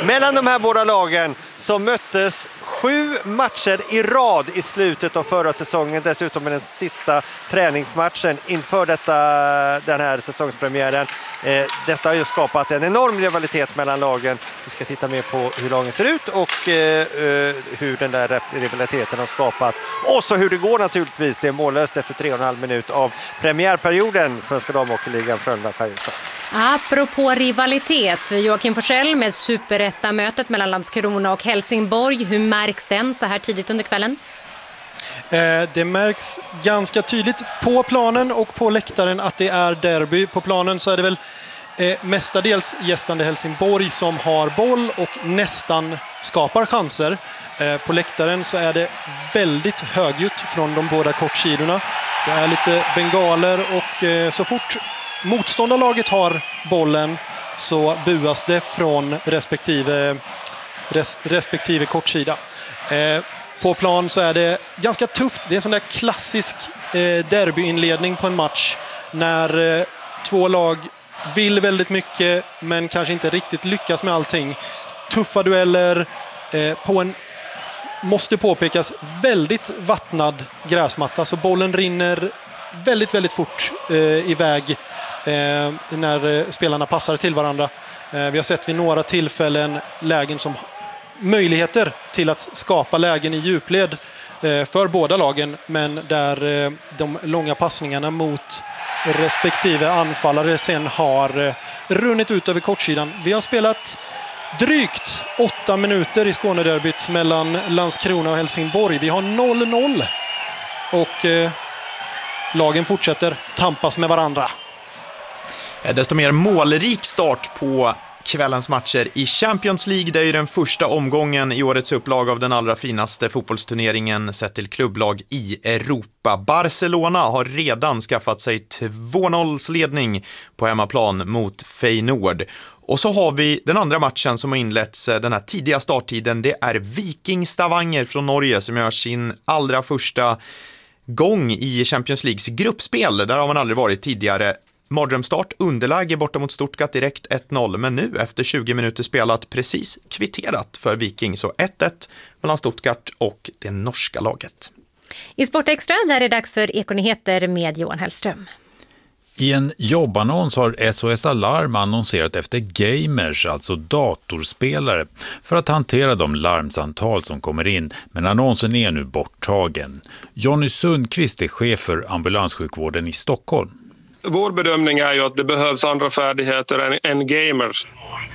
mellan de här båda lagen som möttes 7 matcher i rad i slutet av förra säsongen, dessutom med den sista träningsmatchen inför den här säsongspremiären. Detta har ju skapat en enorm rivalitet mellan lagen. Vi ska titta mer på hur lagen ser ut och hur den där rivaliteten har skapats. Och så hur det går naturligtvis. Det är mållöst efter 3,5 minut av premiärperioden. Svenska damhockeyligan Frölunda-Färjestad. Apropå rivalitet, Joakim Forsell med superettamötet mellan Landskrona och Helsingborg. Hur märks den så här tidigt under kvällen? Det märks ganska tydligt på planen och på läktaren att det är derby. På planen så är det väl mestadels gästande Helsingborg som har boll och nästan skapar chanser. På läktaren så är det väldigt högljutt från de båda kortsidorna. Det är lite bengaler och så fort motståndarlaget har bollen så buas det från respektive kortsida. På plan så är det ganska tufft. Det är en sån där klassisk derbyinledning på en match när två lag vill väldigt mycket men kanske inte riktigt lyckas med allting. Tuffa dueller på en, måste påpekas, väldigt vattnad gräsmatta. Så bollen rinner väldigt, väldigt fort iväg när spelarna passar till varandra. Vi har sett vid några tillfällen lägen som möjligheter till att skapa lägen i djupled för båda lagen, men där de långa passningarna mot respektive anfallare sen har runnit ut över kortsidan. Vi har spelat drygt 8 minuter i Skånederbyt mellan Landskrona och Helsingborg. Vi har 0-0 och lagen fortsätter tampas med varandra. Desto mer målrik start på kvällens matcher i Champions League. Det är ju den första omgången i årets upplag av den allra finaste fotbollsturneringen sett till klubblag i Europa. Barcelona har redan skaffat sig 2-0-ledning på hemmaplan mot Feyenoord. Och så har vi den andra matchen som har inletts den här tidiga starttiden. Det är Viking Stavanger från Norge som gör sin allra första gång i Champions Leagues gruppspel. Där har man aldrig varit tidigare. Mardrömstart, underläge borta mot Stuttgart direkt 1-0, men nu efter 20 minuter spelat precis kvitterat för Viking, så 1-1 mellan Stuttgart och det norska laget. I Sportextra där är det dags för Ekonyheter med Johan Hellström. I en jobbannons har SOS Alarm annonserat efter gamers, alltså datorspelare, för att hantera de larmsamtal som kommer in, men annonsen är nu borttagen. Jonny Sundqvist är chef för ambulanssjukvården i Stockholm. Vår bedömning är ju att det behövs andra färdigheter än gamers.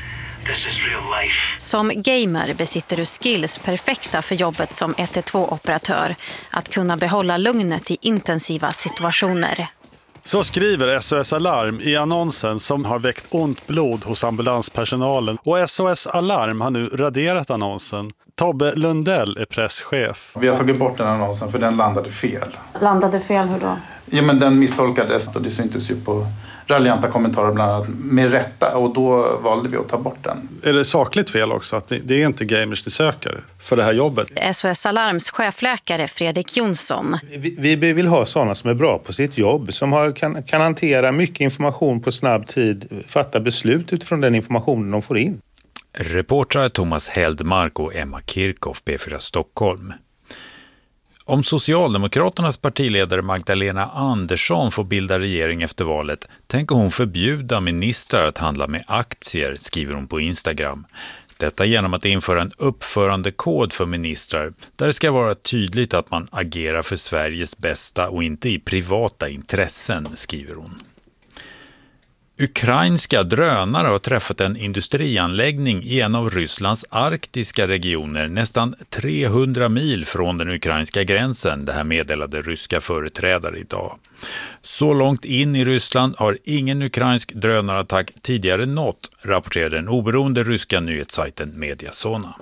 Som gamer besitter du skills perfekta för jobbet som 112-operatör. Att kunna behålla lugnet i intensiva situationer. Så skriver SOS Alarm i annonsen som har väckt ont blod hos ambulanspersonalen. Och SOS Alarm har nu raderat annonsen. Tobbe Lundell är presschef. Vi har tagit bort den annonsen för den landade fel. Landade fel, hur då? Ja, men den misstolkades och det syntes ju på raljanta kommentarer bland annat med rätta, och då valde vi att ta bort den. Är det sakligt fel också att det är inte gamers de söker för det här jobbet? SOS Alarms chefläkare Fredrik Jonsson. Vi vill ha sådana som är bra på sitt jobb, som kan hantera mycket information på snabb tid, fatta beslut utifrån den informationen de får in. Reportrar Thomas Heldmark och Emma Kirchhoff, B4 Stockholm. Om Socialdemokraternas partiledare Magdalena Andersson får bilda regering efter valet tänker hon förbjuda ministrar att handla med aktier, skriver hon på Instagram. Detta genom att införa en uppförandekod för ministrar där det ska vara tydligt att man agerar för Sveriges bästa och inte i privata intressen, skriver hon. Ukrainska drönare har träffat en industrianläggning i en av Rysslands arktiska regioner nästan 300 mil från den ukrainska gränsen, det här meddelade ryska företrädare idag. Så långt in i Ryssland har ingen ukrainsk drönarattack tidigare nått, rapporterade den oberoende ryska nyhetssajten Mediazona.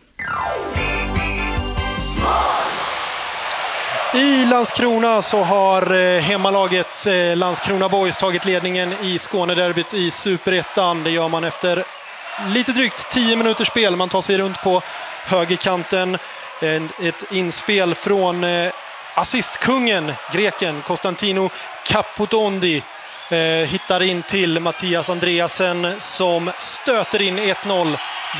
I Landskrona så har hemmalaget Landskrona Boys tagit ledningen i Skånederbyt i Superettan. Det gör man efter lite drygt 10 minuters spel. Man tar sig runt på högerkanten. Ett inspel från assistkungen, greken Konstantino Capotondi. Hittar in till Mattias Andreasen som stöter in 1-0